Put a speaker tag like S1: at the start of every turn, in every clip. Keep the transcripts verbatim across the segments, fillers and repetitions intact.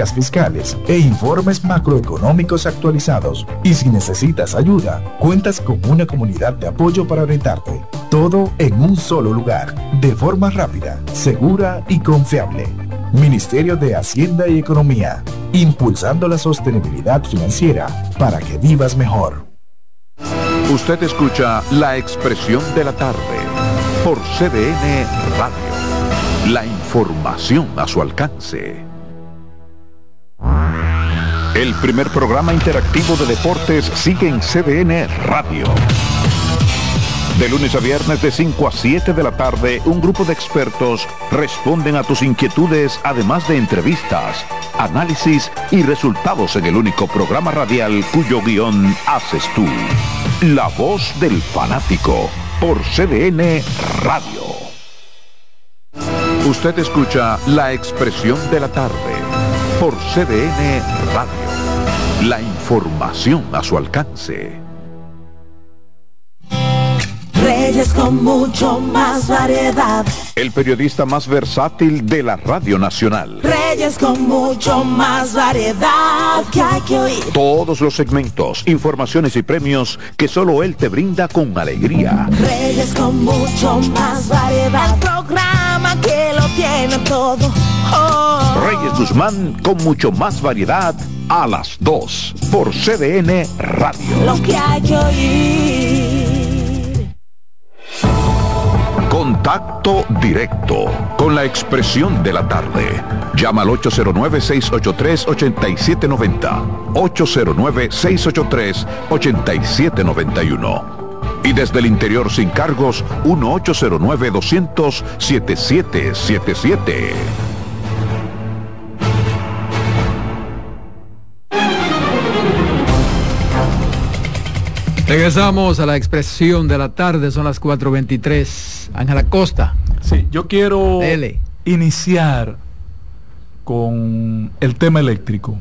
S1: estadísticas fiscales e informes macroeconómicos actualizados. Y si necesitas ayuda, cuentas con una comunidad de apoyo para orientarte. Todo en un solo lugar, de forma rápida, segura y confiable. Ministerio de Hacienda y Economía, impulsando la sostenibilidad financiera para que vivas mejor.
S2: Usted escucha La Expresión de la Tarde por C D N Radio. La información a su alcance. El primer programa interactivo de deportes sigue en C D N Radio. De lunes a viernes de cinco a siete de la tarde, un grupo de expertos responden a tus inquietudes, además de entrevistas, análisis y resultados en el único programa radial cuyo guión haces tú. La voz del fanático por C D N Radio. Usted escucha La Expresión de la Tarde por C D N Radio. La información a su alcance.
S3: Reyes con mucho más variedad.
S2: El periodista más versátil de la Radio Nacional.
S3: Reyes con mucho más variedad que hay que oír.
S2: Todos los segmentos, informaciones y premios que solo él te brinda con alegría.
S3: Reyes con mucho más variedad. El programa que lo tiene todo. Oh.
S2: Reyes Guzmán con mucho más variedad a las dos por C D N Radio.
S3: Lo que hay que oír.
S2: Contacto directo con La Expresión de la Tarde. Llama al ocho cero nueve, seis ocho tres, ocho siete nueve cero, ocho cero nueve, seis ocho tres, ocho siete nueve uno. Y desde el interior sin cargos, uno ocho cero nueve, dos cero cero, siete siete siete siete.
S4: Regresamos a La Expresión de la Tarde, son las cuatro veintitrés. Ángela Costa.
S5: Sí, yo quiero
S4: Dele.
S5: iniciar con el tema eléctrico.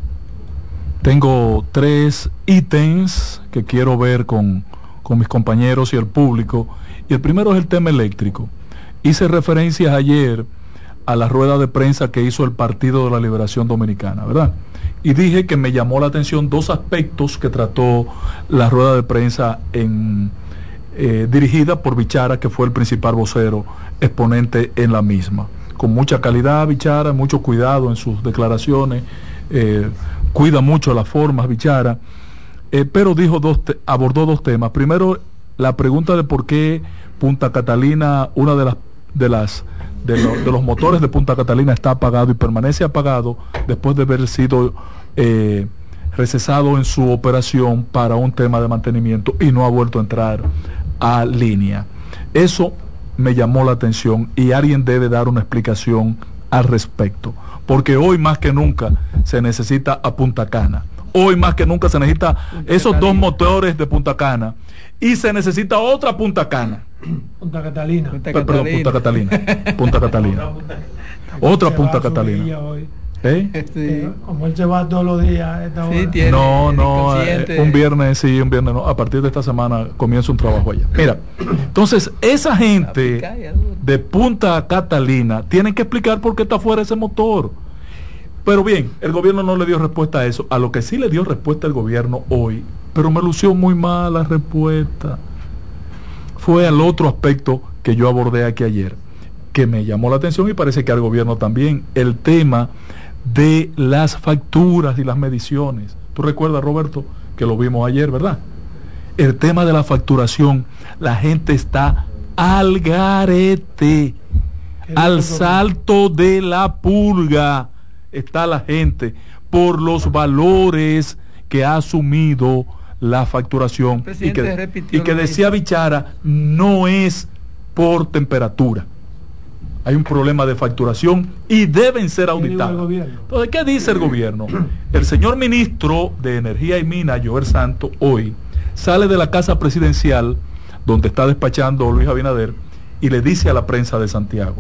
S5: Tengo tres ítems que quiero ver con, con mis compañeros y el público. Y el primero es el tema eléctrico. Hice referencias ayer a la rueda de prensa que hizo el Partido de la Liberación Dominicana, ¿verdad? Y dije que me llamó la atención dos aspectos que trató la rueda de prensa en, eh, dirigida por Bichara, que fue el principal vocero exponente en la misma. Con mucha calidad Bichara, mucho cuidado en sus declaraciones, eh, cuida mucho las formas Bichara, eh, pero dijo dos te- abordó dos temas. Primero, la pregunta de por qué Punta Catalina, una de las de las De, lo, de los motores de Punta Catalina está apagado y permanece apagado después de haber sido eh, recesado en su operación para un tema de mantenimiento y no ha vuelto a entrar a línea. Eso me llamó la atención y alguien debe dar una explicación al respecto, porque hoy más que nunca se necesita a Punta Cana. Hoy más que nunca se necesita esos dos motores de Punta Cana y se necesita otra Punta Cana.
S6: Punta Catalina.
S4: Punta
S5: Perdón, Punta Catalina. Punta Catalina. Otra Punta Catalina. ¿Eh?
S6: Sí. Como él se va todos los días. Esta
S4: Sí,
S6: hora.
S4: tiene
S5: No, no,
S4: consciente.
S5: eh, un viernes sí, un viernes no. A partir de esta semana comienza un trabajo allá. Mira, entonces esa gente de Punta Catalina tienen que explicar por qué está fuera ese motor. Pero bien, el gobierno no le dio respuesta a eso. A lo que sí le dio respuesta el gobierno hoy, pero me lució muy mal la respuesta, fue al otro aspecto que yo abordé aquí ayer, que me llamó la atención y parece que al gobierno también, el tema de las facturas y las mediciones. Tú recuerdas, Roberto, que lo vimos ayer, ¿verdad? El tema de la facturación, la gente está al garete, al salto de la pulga está la gente por los valores que ha asumido la facturación y que, y que decía Bichara, no es por temperatura. Hay un problema de facturación y deben ser auditados. Entonces, ¿qué dice el gobierno? El señor ministro de Energía y Minas, Joel Santos, hoy sale de la casa presidencial donde está despachando Luis Abinader y le dice a la prensa de Santiago: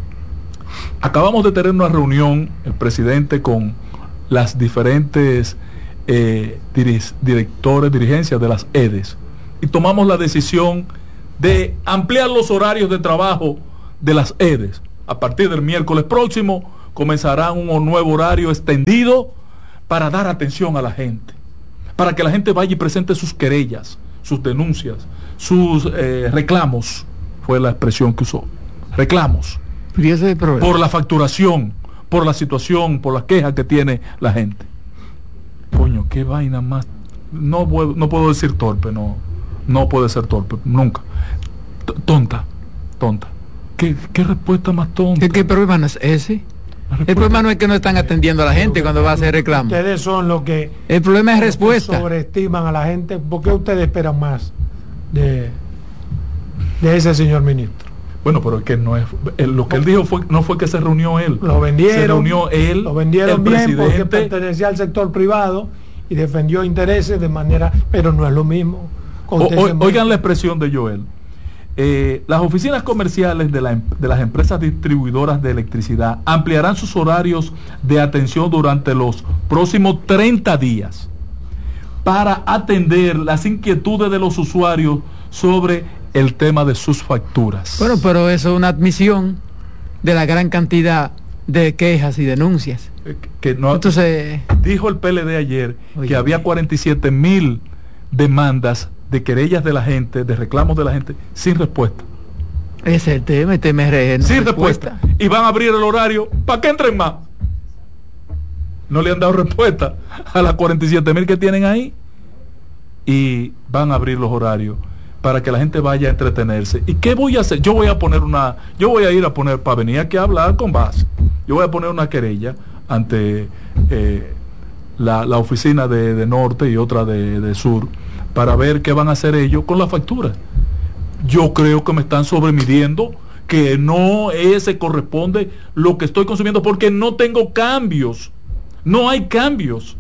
S5: acabamos de tener una reunión, el presidente, con las diferentes eh, dir- directores, dirigencias de las E D E S, y tomamos la decisión de ampliar los horarios de trabajo de las E D E S. A partir del miércoles próximo comenzarán un nuevo horario extendido para dar atención a la gente, para que la gente vaya y presente sus querellas, sus denuncias, sus eh, reclamos, fue la expresión que usó, reclamos, por la facturación, por la situación, por las quejas que tiene la gente. Coño, qué vaina más, no puedo, no puedo decir torpe, no, no puede ser torpe, nunca, T tonta, tonta. ¿Qué, qué respuesta más tonta?
S4: ¿Qué, qué problema no es ese? El problema no es que no están atendiendo a la gente cuando va a hacer reclamo.
S6: Ustedes son los que...
S4: El problema es respuesta.
S6: Sobreestiman a la gente. ¿Por qué ustedes esperan más de, de ese señor ministro?
S5: Bueno, pero es que no es... Él, lo que él dijo fue, no fue que se reunió él.
S6: Lo vendieron.
S5: Se reunió él,
S6: Lo vendieron
S5: el
S6: bien
S5: presidente,
S6: porque pertenecía al sector privado y defendió intereses de manera... Pero no es lo mismo.
S5: O, o, oigan la expresión de Joel. Eh, las oficinas comerciales de, la, de las empresas distribuidoras de electricidad ampliarán sus horarios de atención durante los próximos treinta días para atender las inquietudes de los usuarios sobre el tema de sus facturas.
S4: Bueno, pero eso es una admisión de la gran cantidad de quejas y denuncias.
S5: Eh, que no,
S4: Entonces,
S5: dijo el P L D ayer
S4: oye,
S5: que había cuarenta y siete mil demandas de querellas de la gente, de reclamos de la gente, sin respuesta.
S4: Ese es el tema, el T M R. No
S5: sin respuesta. respuesta. Y van a abrir el horario para que entren más. No le han dado respuesta a las cuarenta y siete mil que tienen ahí. Y van a abrir los horarios para que la gente vaya a entretenerse. ¿Y qué voy a hacer? Yo voy a poner una, yo voy a ir a poner, para venir aquí a hablar con base, yo voy a poner una querella ante eh, la, la oficina de, de Norte y otra de, de Sur, para ver qué van a hacer ellos con la factura. Yo creo que me están sobremidiendo, que no es, se corresponde lo que estoy consumiendo, porque no tengo cambios, no hay cambios,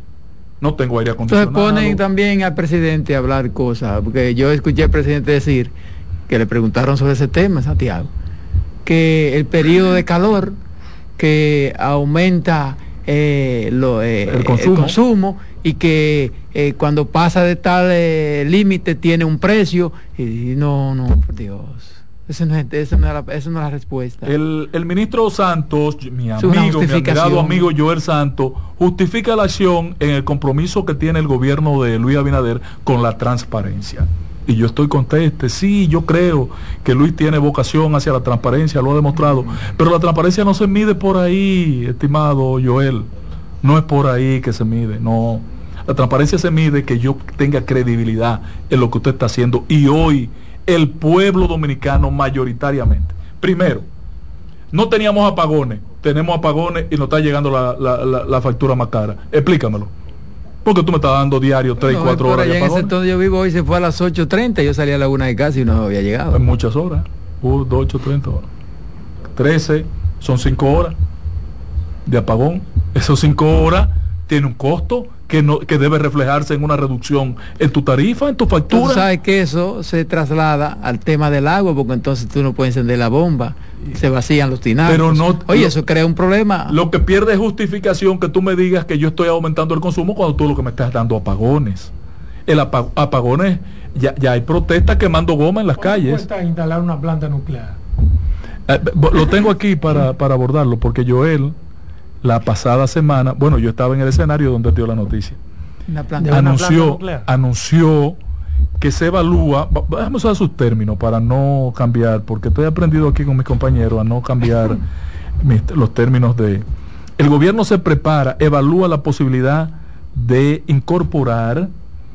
S5: no tengo aire acondicionado.
S4: Entonces ponen también al presidente a hablar cosas, porque yo escuché al presidente decir, que le preguntaron sobre ese tema, Santiago, que el periodo de calor que aumenta eh, lo, eh, el, consumo. el consumo y que eh, cuando pasa de tal eh, límite tiene un precio, y, y no, no, por Dios, esa no es, esa no es, la, esa no es la respuesta.
S5: El, el ministro Santos, mi amigo, mi admirado amigo Joel Santos, justifica la acción en el compromiso que tiene el gobierno de Luis Abinader con la transparencia. Y yo estoy conteste, sí, yo creo que Luis tiene vocación hacia la transparencia, lo ha demostrado, pero la transparencia no se mide por ahí, estimado Joel, no es por ahí que se mide, no. La transparencia se mide que yo tenga credibilidad en lo que usted está haciendo, y hoy el pueblo dominicano mayoritariamente, primero, no teníamos apagones, tenemos apagones y nos está llegando la, la, la, la factura más cara. Explícamelo. Porque tú me estás dando diario tres y cuatro horas de
S4: apagones. En ese entonces yo vivo hoy, se fue a las ocho treinta, yo salí a la una de casa y no había llegado.
S5: En muchas horas, uh, dos, ocho, treinta horas. trece, son cinco horas de apagón. Esas cinco horas tiene un costo que no que debe reflejarse en una reducción en tu tarifa, en tu factura.
S4: Tú sabes que eso se traslada al tema del agua, porque entonces tú no puedes encender la bomba, se vacían los tinacos. Pero no, oye, lo, eso crea un problema.
S5: Lo que pierde es justificación que tú me digas que yo estoy aumentando el consumo cuando tú lo que me estás dando apagones. El apag apagones, ya, ya hay protestas quemando goma en las calles.
S6: ¿Cuánto cuesta instalar una planta nuclear?
S5: Eh, lo tengo aquí para, para abordarlo, porque Joel, la pasada semana, bueno, yo estaba en el escenario donde dio la noticia,
S4: una planta,
S5: anunció,
S4: una
S5: anunció que se evalúa, vamos a sus términos para no cambiar, porque estoy aprendido aquí con mis compañeros a no cambiar mis, los términos de... El gobierno se prepara, evalúa la posibilidad de incorporar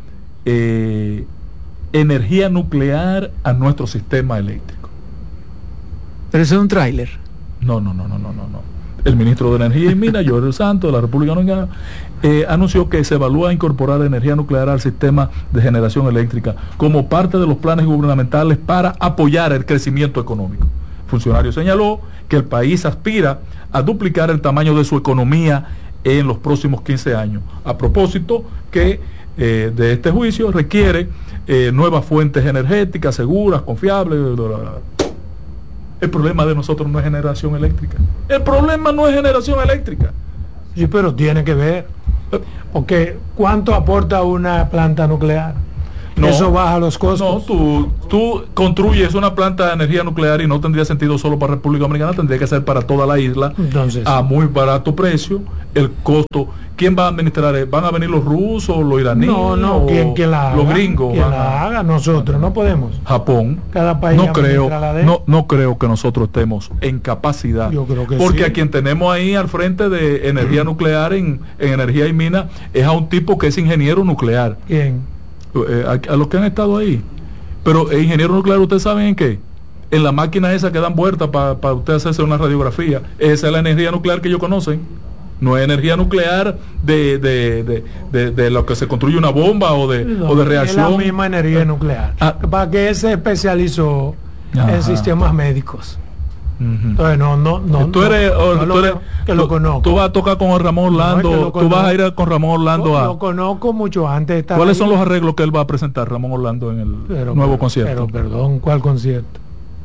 S5: eh, energía nuclear a nuestro sistema eléctrico.
S4: Pero eso es un tráiler.
S5: No, no, no, no, no, no, no. El ministro de Energía y Minas, Joel Santos, de la República Dominicana, eh, anunció que se evalúa incorporar energía nuclear al sistema de generación eléctrica como parte de los planes gubernamentales para apoyar el crecimiento económico. El funcionario señaló que el país aspira a duplicar el tamaño de su economía en los próximos quince años. A propósito que eh, de este juicio requiere eh, nuevas fuentes energéticas seguras, confiables, bla, bla, bla. El problema de nosotros no es generación eléctrica. El problema no es generación eléctrica.
S6: Sí, pero tiene que ver. Porque ¿cuánto aporta una planta nuclear?
S5: No,
S6: eso baja los costos.
S5: No, tú, tú construyes una planta de energía nuclear y no tendría sentido solo para República Dominicana, tendría que ser para toda la isla.
S6: Entonces,
S5: a muy barato precio, el costo. ¿Quién va a administrar? ¿Van a venir los rusos, los iraníes?
S6: No, no, ¿quién, quién la haga?
S5: Los gringos.
S6: ¿Quién
S5: van
S6: la
S5: a...
S6: haga? Nosotros no podemos.
S5: Japón.
S6: Cada país
S5: no creo,
S6: la de...
S5: no, no creo que nosotros estemos en capacidad.
S6: Yo creo que
S5: porque
S6: sí.
S5: a quien tenemos ahí al frente de energía nuclear en, en energía y mina es a un tipo que es ingeniero nuclear.
S6: ¿Quién?
S5: Eh, a, a los que han estado ahí. Pero eh, ingeniero nuclear, ¿ustedes saben en qué? En la máquina esa que dan vuelta para pa usted hacerse una radiografía. Esa es la energía nuclear que ellos conocen. No es energía nuclear de, de, de, de, de lo que se construye una bomba o de, no, o de reacción.
S6: Es la misma energía nuclear. Ah, para que él se especializó ajá. en sistemas médicos. Uh-huh. Entonces, no, no, no.
S5: Tú eres, no, no,
S6: no
S5: tú, eres
S6: que lo conozco.
S5: Tú vas a tocar con Ramón Orlando. No, tú vas a ir con Ramón Orlando a.
S6: Lo conozco mucho antes de estar.
S5: ¿Cuáles
S6: ahí?
S5: son los arreglos que él va a presentar, Ramón Orlando, en el
S6: pero,
S5: nuevo
S6: pero,
S5: concierto?
S6: Pero, perdón, ¿cuál concierto?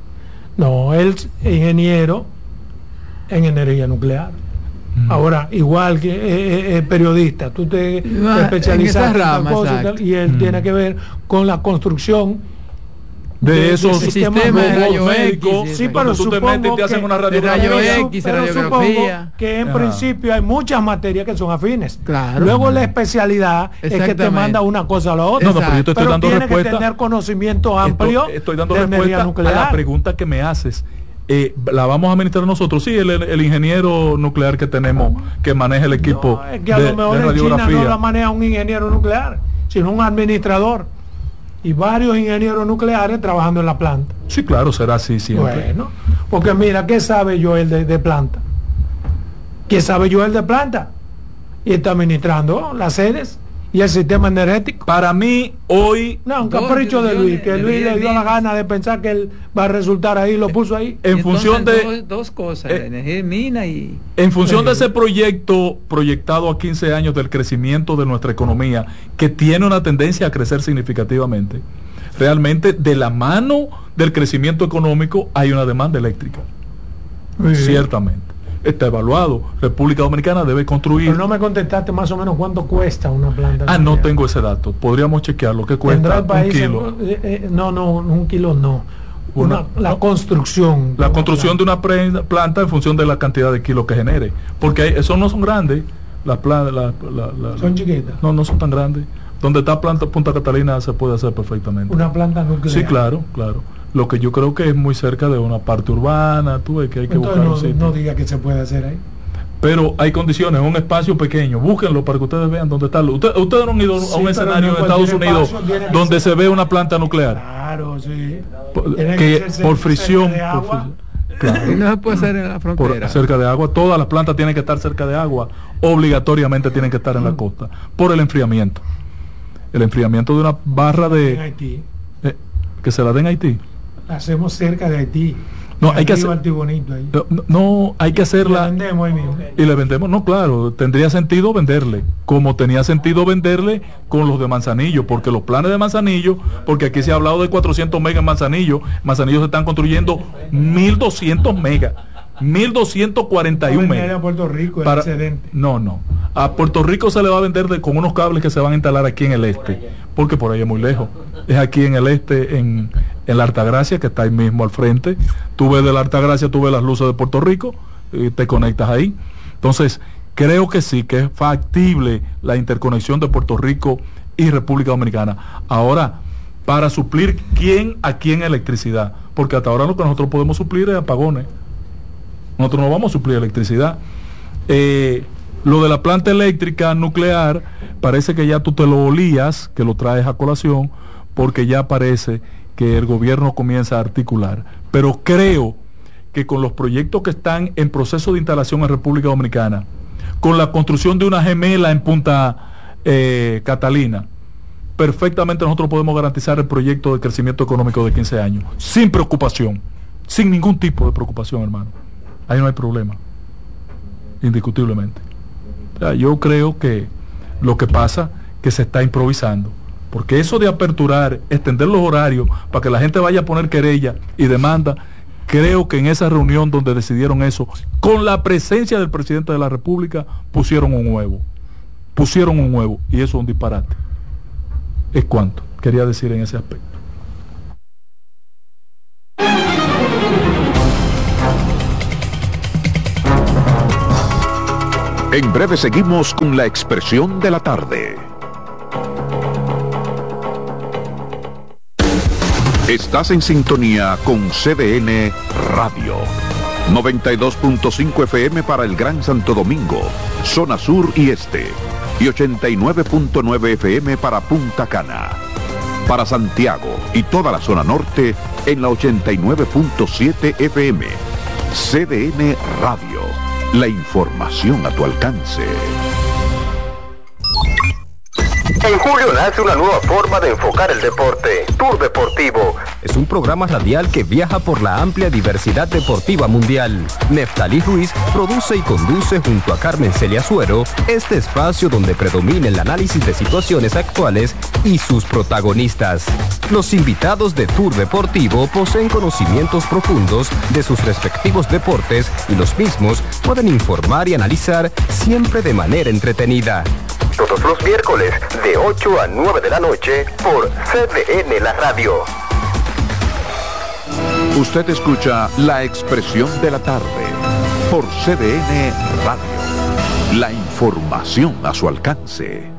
S6: No, él es ingeniero en energía nuclear. Mm. Ahora, igual que eh, eh, periodista, tú te, te especializas en
S4: rama,
S6: cosa y, tal, y él mm. tiene que ver con la construcción
S5: de, de esos
S4: de sistemas de rayo X.
S6: Sí, pero
S5: tú te metes y te hacen una
S4: radiografía. Rayo X,
S6: pero
S4: radiografía.
S6: Que en ah. principio hay muchas materias que son afines.
S4: Claro.
S6: Luego la especialidad es que te manda una cosa a la otra.
S5: No, no, pero yo te estoy
S6: pero
S5: dando
S6: tiene
S5: respuesta.
S6: que tener conocimiento amplio.
S5: Estoy, estoy dando respuesta a la pregunta que me haces. Eh, la vamos a administrar nosotros, sí, el, el ingeniero nuclear que tenemos que maneja el equipo
S6: no, es que a
S5: de,
S6: lo mejor
S5: de
S6: en
S5: radiografía.
S6: China no la maneja un ingeniero nuclear, sino un administrador y varios ingenieros nucleares trabajando en la planta.
S5: Sí, claro, será así siempre.
S6: Bueno, porque mira, ¿qué sabe Joel de, de planta? ¿Qué sabe Joel de planta? Y está administrando las sedes y el sistema energético.
S5: Para mí, hoy...
S6: No, un capricho de Luis, que Luis le dio la gana de pensar que él va a resultar ahí, lo puso ahí.
S5: En función de...
S4: Dos, dos cosas, eh, energía y mina y...
S5: En función de ese proyecto proyectado a quince años del crecimiento de nuestra economía, que tiene una tendencia a crecer significativamente, realmente de la mano del crecimiento económico hay una demanda eléctrica. Sí. Ciertamente. Está evaluado. República Dominicana debe construir.
S6: Pero no me contestaste más o menos cuánto cuesta una planta.
S5: Ah, no tengo ese dato. Podríamos chequearlo. ¿Qué cuesta un kilo?
S6: Eh, eh, no, no, un kilo no. Una, una, la no, construcción.
S5: La construcción de una planta en función de la cantidad de kilos que genere. Porque hay, esos no son grandes. Las plantas. La, la, la,
S6: son chiquitas.
S5: No, no son tan grandes. Donde está planta Punta Catalina se puede hacer perfectamente.
S6: Una planta nuclear.
S5: Sí, claro, claro. Lo que yo creo que es muy cerca de una parte urbana, tú ves que hay que
S6: entonces
S5: buscar
S6: no,
S5: un sitio.
S6: No diga que se puede hacer ahí.
S5: Pero hay condiciones, un espacio pequeño, búsquenlo para que ustedes vean dónde está. Usted, ustedes no han ido sí, a un escenario en Estados Unidos donde se ve una planta nuclear.
S6: Claro, sí.
S5: Por, que, que por fricción, por
S4: claro. Y no se puede hacer en la frontera.
S5: Por, cerca de agua, todas las plantas tienen que estar cerca de agua, obligatoriamente tienen que estar en la costa, por el enfriamiento. El enfriamiento de una barra de...
S6: En Haití.
S5: Eh, que se la den a Haití.
S6: La hacemos cerca de Haití.
S5: No, hay que hacer, no, no, hay que hacerla.
S6: Y le vendemos ahí mismo.
S5: Y le vendemos, no, claro, tendría sentido venderle, como tenía sentido venderle con los de Manzanillo, porque los planes de Manzanillo, porque aquí se ha hablado de cuatrocientos megas en Manzanillo, Manzanillo se están construyendo mil doscientos megas. mil doscientos cuarenta y uno megas.
S6: A Puerto Rico, el
S5: para,
S6: excedente.
S5: No, no. A Puerto Rico se le va a vender de, con unos cables que se van a instalar aquí en el este, porque por ahí es muy lejos. Es aquí en el este, en, en la Altagracia, que está ahí mismo al frente. Tú ves de la Altagracia, tú ves las luces de Puerto Rico, y te conectas ahí. Entonces, creo que sí, que es factible la interconexión de Puerto Rico y República Dominicana. Ahora, para suplir quién a quién electricidad, porque hasta ahora lo que nosotros podemos suplir es apagones. Nosotros no vamos a suplir electricidad. Eh, lo de la planta eléctrica nuclear, parece que ya tú te lo olías, que lo traes a colación, porque ya parece que el gobierno comienza a articular. Pero creo que con los proyectos que están en proceso de instalación en República Dominicana, con la construcción de una gemela en Punta eh, Catalina, perfectamente nosotros podemos garantizar el proyecto de crecimiento económico de quince años, sin preocupación, sin ningún tipo de preocupación, hermano. Ahí no hay problema, indiscutiblemente. O sea, yo creo que lo que pasa que se está improvisando, porque eso de aperturar, extender los horarios para que la gente vaya a poner querella y demanda, creo que en esa reunión donde decidieron eso, con la presencia del presidente de la República, pusieron un huevo, pusieron un huevo, y eso es un disparate. ¿Es cuánto? quería decir en ese aspecto.
S2: En breve seguimos con la expresión de la tarde. Estás en sintonía con C D N Radio. noventa y dos punto cinco F M para el Gran Santo Domingo, zona sur y este. Y ochenta y nueve punto nueve F M para Punta Cana. Para Santiago y toda la zona norte en la ochenta y nueve punto siete F M. C D N Radio. La información a tu alcance.
S7: En julio nace una nueva forma de enfocar el deporte. Tour Deportivo.
S8: Es un programa radial que viaja por la amplia diversidad deportiva mundial. Neftalí Ruiz produce y conduce junto a Carmen Celia Suero este espacio donde predomina el análisis de situaciones actuales y sus protagonistas. Los invitados de Tour Deportivo poseen conocimientos profundos de sus respectivos deportes y los mismos pueden informar y analizar siempre de manera entretenida.
S7: Todos los miércoles de ocho a nueve de la noche por C D N La Radio.
S2: Usted escucha La Expresión de la Tarde por C D N Radio. La información a su alcance.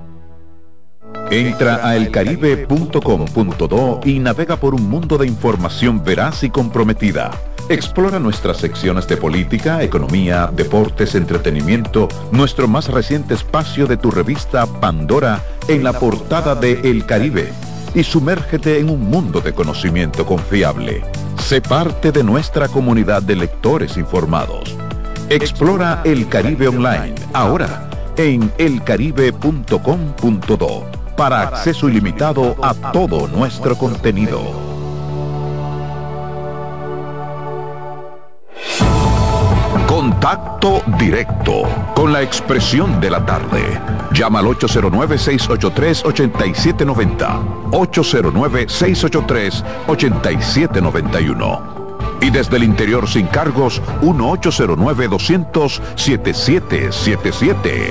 S2: Entra a el caribe punto com punto do y navega por un mundo de información veraz y comprometida. Explora nuestras secciones de política, economía, deportes, entretenimiento, nuestro más reciente espacio de tu revista Pandora en la portada de El Caribe y sumérgete en un mundo de conocimiento confiable. Sé parte de nuestra comunidad de lectores informados. Explora El Caribe online ahora en el caribe punto com punto do para acceso ilimitado a todo nuestro contenido. Contacto directo con la expresión de la tarde. Llama al ocho cero nueve, seis ocho tres, ocho siete nueve cero, ocho cero nueve, seis ocho tres, ocho siete nueve uno. Y desde el interior sin cargos, uno ocho cero nueve, doscientos, setenta y siete setenta y siete.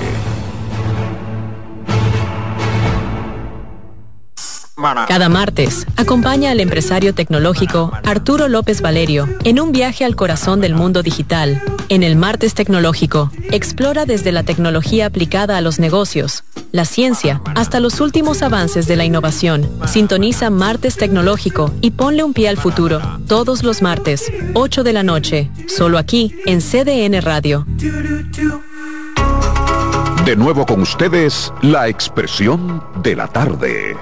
S9: Cada martes, acompaña al empresario tecnológico Arturo López Valerio en un viaje al corazón del mundo digital. En el Martes Tecnológico, explora desde la tecnología aplicada a los negocios, la ciencia, hasta los últimos avances de la innovación. Sintoniza Martes Tecnológico y ponle un pie al futuro. Todos los martes, ocho de la noche, solo aquí en C D N Radio.
S2: De nuevo con ustedes, la expresión de la tarde.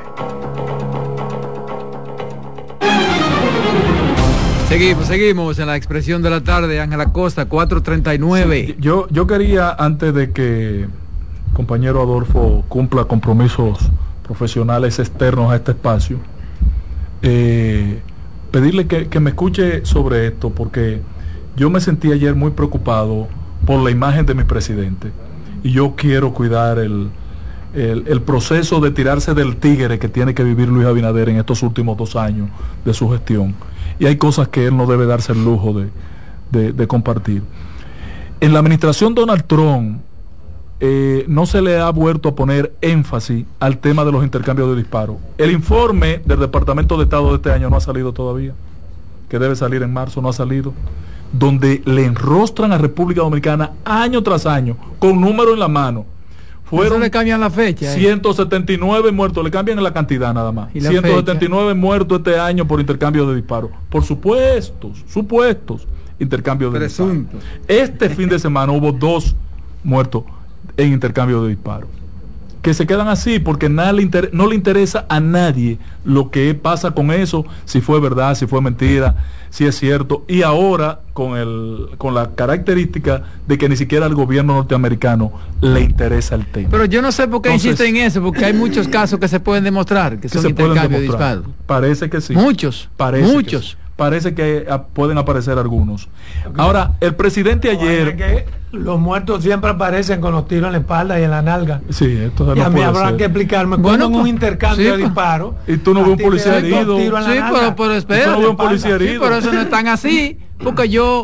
S4: Seguimos, seguimos en la expresión de la tarde. Ángela Costa, cuatro treinta y nueve.
S5: Sí, yo, yo quería, antes de que compañero Adolfo cumpla compromisos profesionales externos a este espacio, eh, pedirle que, que me escuche sobre esto, porque yo me sentí ayer muy preocupado por la imagen de mi presidente y yo quiero cuidar el, el, el proceso de tirarse del tigre que tiene que vivir Luis Abinader en estos últimos dos años de su gestión. Y hay cosas que él no debe darse el lujo de, de, de compartir. En la administración Donald Trump eh, no se le ha vuelto a poner énfasis al tema de los intercambios de disparos. El informe del Departamento de Estado de este año no ha salido todavía, que debe salir en marzo, no ha salido, donde le enrostran a República Dominicana año tras año, con número en la mano.
S4: Fueron, le cambian la fecha. ¿eh?
S5: ciento setenta y nueve muertos, le cambian la cantidad nada más. ciento setenta y nueve fecha? Muertos este año por intercambio de disparos. Por supuestos, supuestos intercambios de
S4: Presuntos.
S5: disparos. Este fin de semana hubo dos muertos en intercambio de disparos. Que se quedan así porque nada le inter- no le interesa a nadie lo que pasa con eso, si fue verdad, si fue mentira, si es cierto. Y ahora con el con la característica de que ni siquiera al gobierno norteamericano le interesa el tema.
S4: Pero yo no sé por qué insiste en eso, porque hay muchos casos que se pueden demostrar que, que son intercambios de disparos.
S5: Parece que sí.
S4: Muchos.
S5: Parece
S4: muchos.
S5: Que sí. Parece que a, pueden aparecer algunos. Ahora, el presidente ayer...
S6: Que los muertos siempre aparecen con los tiros en la espalda y en la nalga.
S5: Sí, esto no
S6: y a mí
S5: puede
S6: habrá
S5: ser.
S6: que explicarme
S4: bueno,
S6: cómo en un intercambio
S4: sí,
S6: de disparos.
S5: Y tú no ves un policía herido.
S4: Sí, pero, pero espera.
S5: Tú no ves un policía herido.
S4: Sí, pero eso no es tan así. Porque yo,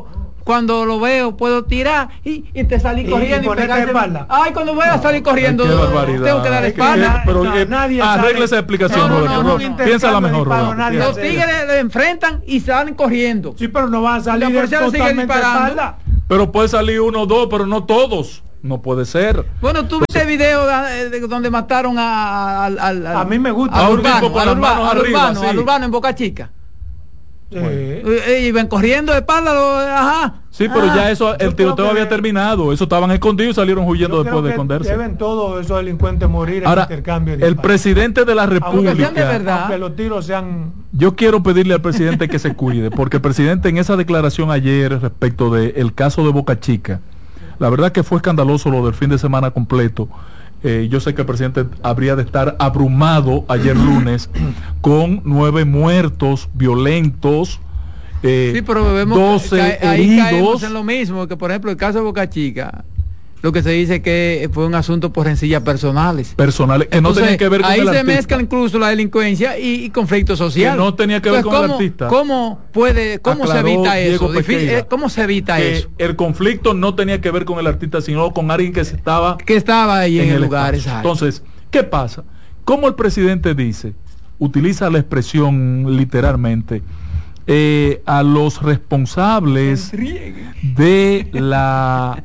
S4: cuando lo veo puedo tirar y, y te salí
S6: Y-
S4: corriendo
S6: y
S4: y,
S6: ponerte
S4: pegarte-
S6: de espalda.
S4: Ay, cuando voy a salir corriendo
S5: Ay, qué barbaridad.
S4: tengo que dar
S5: Es que-
S4: espalda.
S5: pero
S6: No,
S5: eh,
S6: nadie
S5: arregle
S6: sale-
S5: esa explicación,
S4: No, no,
S5: Roberto.
S4: no, no,
S5: Ro-
S4: no,
S5: Piénsala
S6: intercambio
S5: mejor,
S6: de disparo,
S5: Roberto.
S6: nadie
S5: Piensa-
S4: Los
S6: hace
S4: tigres le enfrentan y salen corriendo.
S6: Sí, pero no van a salir
S4: La policía le sigue
S6: totalmente de
S4: disparando.
S6: espalda.
S5: Pero puede salir uno o dos, pero no todos. No puede ser.
S4: Bueno, tú viste el video de, de donde mataron a, al, al, al-
S6: A mí me gusta.
S4: al
S5: A un
S4: urbano,
S5: tipo con
S4: al
S5: las
S4: urbano,
S5: manos
S4: al
S5: arriba,
S4: urbano,
S5: sí.
S4: al urbano en Boca Chica.
S6: Sí.
S4: Eh, Iban corriendo de espalda, lo- ajá.
S5: Sí, pero
S4: Ah,
S5: ya eso,
S6: yo
S5: el
S6: creo
S5: tiroteo
S6: que-
S5: había terminado. Eso estaban escondidos y salieron huyendo
S6: Yo
S5: después
S6: creo
S5: de
S6: que
S5: esconderse.
S6: deben todos esos delincuentes morir en
S5: Ahora,
S6: intercambio de
S5: el
S6: disparos.
S5: presidente de la
S6: Aunque
S4: sean de
S5: República,
S4: verdad.
S6: Aunque los tiros sean...
S5: yo quiero pedirle al presidente que se cuide, porque el presidente en esa declaración ayer respecto del caso de Boca Chica, la verdad que fue escandaloso lo del fin de semana completo. Eh, yo sé que el presidente habría de estar abrumado ayer lunes con nueve muertos violentos, eh,
S4: Sí, pero vemos
S5: doce
S4: que ahí caemos
S5: heridos.
S4: en lo mismo, que por ejemplo el caso de Boca Chica, lo que se dice que fue un asunto por rencillas personales.
S5: personales que no
S4: Entonces,
S5: tenían que ver con
S4: ahí
S5: el
S4: se
S5: artista.
S4: mezcla incluso la delincuencia y, y conflicto social.
S5: Que no tenía que ver
S4: Entonces,
S5: con el
S4: ¿cómo-
S5: artista.
S4: ¿Cómo puede, cómo se
S5: Aclaró
S4: evita
S5: Diego
S4: eso? Difí-
S5: Pequeira,
S4: eh, ¿Cómo se evita
S5: que
S4: eso?
S5: el conflicto no tenía que ver con el artista, sino con alguien que se estaba
S4: Que estaba ahí en, el lugar,
S5: espacio.
S4: exacto.
S5: Entonces, ¿qué pasa? Como el presidente dice, utiliza la expresión literalmente, eh, a los responsables de la...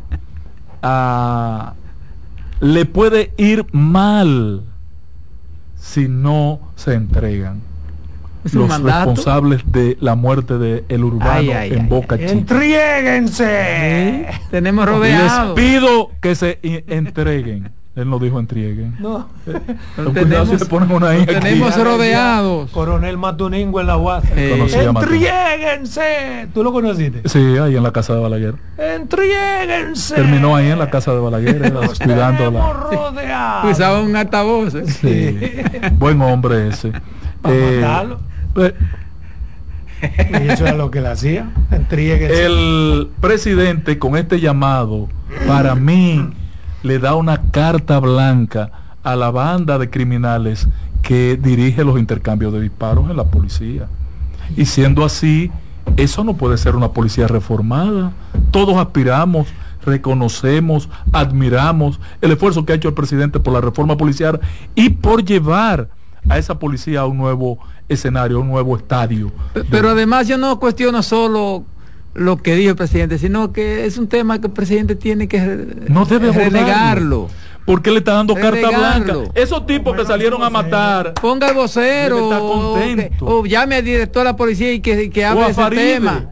S5: a- le puede ir mal si no se entregan.
S4: Es un
S5: Los
S4: mandato.
S5: responsables de la muerte de el urbano
S4: Ay, ay,
S5: en
S4: ay,
S5: Boca
S4: ay.
S5: Chica.
S6: ¡Entriéguense!
S4: Tenemos
S5: Les
S4: rodeados.
S5: pido que se i- entreguen. Él no dijo entreguen.
S6: No.
S5: Ten cuidado si le ponen una I aquí.
S4: tenemos rodeados.
S6: Coronel Matuningo en la U A S.
S4: Eh,
S5: Conocía a Mateo.
S6: ¡Entriéguense! ¿Tú lo conociste?
S5: Sí, ahí en la casa de Balaguer.
S6: ¡Entriéguense!
S5: Terminó ahí en la casa de Balaguer, eh,
S6: Nos
S5: cuidando
S6: tenemos
S5: la...
S6: rodeados.
S4: Usaba un altavoz.
S5: Sí. Buen hombre ese.
S6: Para
S5: Eh,
S6: matarlo.
S5: eh,
S6: Y eso era lo que le hacía. Entriéguense.
S5: el presidente con este llamado, para mí, le da una carta blanca a la banda de criminales que dirige los intercambios de disparos en la policía. Y siendo así, eso no puede ser una policía reformada. Todos aspiramos, reconocemos, admiramos el esfuerzo que ha hecho el presidente por la reforma policial y por llevar a esa policía a un nuevo escenario, a un nuevo estadio.
S4: Pero además yo no cuestiono solo lo que dijo el presidente, sino que es un tema que el presidente tiene que re-
S5: No debe abordarlo.
S4: relegarlo.
S5: ¿Por qué le está dando carta
S4: Relegarlo.
S5: blanca? Esos tipos que salieron a matar,
S4: Ponga el vocero
S5: Debe estar
S4: o,
S5: contento.
S4: que- o llame al director de la policía y que, que
S5: o
S4: hable
S5: a
S4: de ese
S5: Faride.
S4: tema.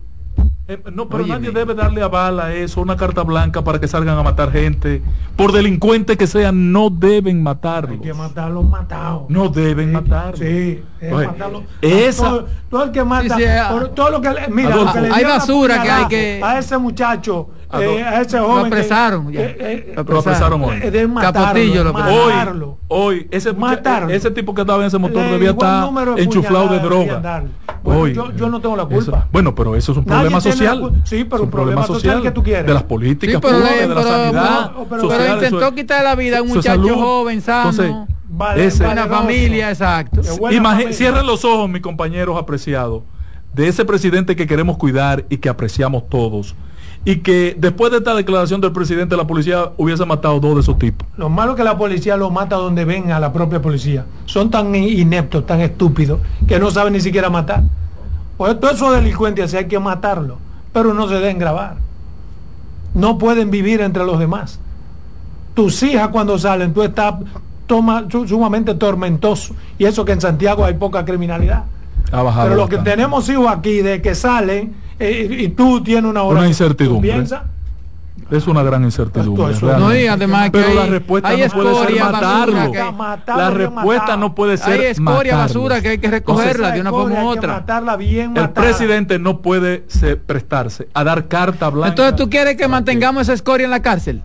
S5: Eh, no, pero
S4: Óyeme.
S5: nadie debe darle aval a eso, una carta blanca para que salgan a matar gente. Por delincuente que sean, no deben matarlos.
S6: Hay que matarlos matados.
S5: No deben matarlos.
S6: Sí, es
S5: Oye,
S6: matarlo.
S5: esa-
S6: todo, todo el que mata,
S4: Sí, sí, ah,
S6: por todo lo que le, mira,
S5: Adolfo,
S6: lo que le
S4: hay
S6: dio la
S4: basura que hay
S6: puñalada
S4: que-
S6: a ese muchacho, eh,
S5: Adolfo,
S6: a ese
S4: Lo
S6: joven que-
S4: apresaron ya.
S6: eh, eh,
S4: Lo
S5: Lo apresaron hoy.
S6: eh, de matarlo,
S4: Capotillo lo apresó.
S5: Hoy,
S6: matarlo.
S5: hoy ese, mucha-
S6: Matarlo.
S5: ese tipo que estaba en ese motor
S6: Le-
S5: debía
S6: igual
S5: estar
S6: número de
S5: enchuflado de
S6: puñaladas deberían
S5: droga.
S6: darle. Bueno,
S5: Hoy,
S6: yo- yo no tengo la
S5: eso-
S6: culpa.
S5: bueno, pero eso es un
S6: Nadie
S5: problema
S6: tiene la
S5: social.
S6: cul- sí, pero
S5: Es
S6: un problema social que tú quieres.
S5: De las políticas
S4: Sí, pero,
S5: públicas,
S4: le-
S5: de la
S4: pero-
S5: sanidad,
S6: pero- pero
S5: social,
S4: intentó
S5: eso es-
S4: quitar la vida a un
S5: eso es
S4: muchacho
S5: salud.
S4: joven, sano,
S5: Entonces,
S6: Vale,
S5: ese-
S6: vale.
S4: una
S6: valeroso.
S4: familia, exacto.
S6: Qué buena
S5: Imagi-
S6: familia.
S5: cierren los ojos, mis compañeros apreciados, de ese presidente que queremos cuidar y que apreciamos todos. Y que después de esta declaración del presidente, la policía hubiese matado dos de esos tipos.
S6: Lo malo es que la policía lo mata donde ven a la propia policía. Son tan ineptos, tan estúpidos, que no saben ni siquiera matar. Pues todos esos delincuentes hay que matarlos, pero no se deben grabar. No pueden vivir entre los demás. Tus hijas cuando salen, tú estás toma, su- sumamente tormentoso. Y eso que en Santiago hay poca criminalidad.
S5: Ha bajado
S6: Pero los que
S5: bastante.
S6: tenemos hijos aquí, de que salen, eh, y tú tienes una hora...
S5: Una
S6: ¿tú
S5: incertidumbre.
S6: piensas?
S5: Es una gran incertidumbre.
S6: Esto es-
S5: realmente.
S4: No, y además que
S5: Pero la
S4: hay-
S5: respuesta
S4: hay
S5: no puede ser
S4: escoria,
S5: matarlo.
S4: basura que-
S6: Matarlo,
S5: La
S6: bien
S5: respuesta
S6: matado.
S5: no puede ser
S4: Hay escoria,
S5: matarlos.
S4: basura que hay que recogerla de una forma u
S6: Hay que
S4: otra.
S6: matarla bien
S5: El
S6: matada.
S5: presidente no puede se- prestarse a dar carta blanca.
S4: Entonces tú quieres que mantengamos esa escoria en la cárcel.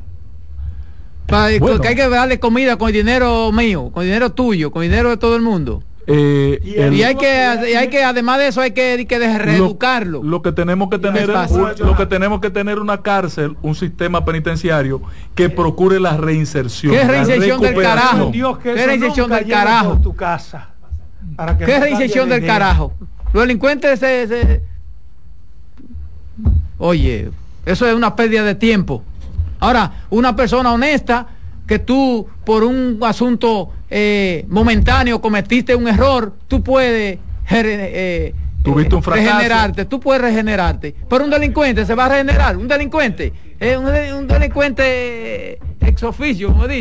S4: Para,
S5: Bueno.
S4: que hay que darle comida con dinero mío, con dinero tuyo, con dinero de todo el mundo.
S5: Eh,
S6: Y
S5: el-
S4: Y hay que, y hay que además de eso hay que, que de- reeducarlo.
S5: Lo, lo que tenemos que tener
S4: es
S5: es
S4: fácil.
S5: un- lo que tenemos que tener una cárcel, un sistema penitenciario que procure la reinserción.
S4: ¿Qué
S5: la
S4: reinserción del
S5: recuperación.
S4: carajo?
S6: Dios, que
S4: ¿Qué
S6: eso
S4: reinserción
S6: nunca
S4: del
S6: llegue
S4: carajo?
S6: por tu casa, para que
S4: ¿Qué
S6: no
S4: reinserción
S6: cambie de
S4: del
S6: idea.
S4: carajo? Los delincuentes se, se- Oye, eso es una pérdida de tiempo. Ahora, una persona honesta, que tú por un asunto eh, momentáneo cometiste un error, tú puedes eh,
S5: tuviste un fracaso,
S4: regenerarte, tú puedes regenerarte. Pero un delincuente se va a regenerar, un delincuente, eh, un, un delincuente ex oficio, como dice.